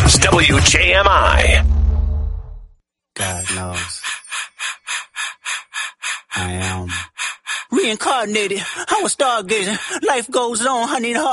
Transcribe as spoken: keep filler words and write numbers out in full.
is W J M I. God knows. I am reincarnated. I was stargazing. Life goes on. I need a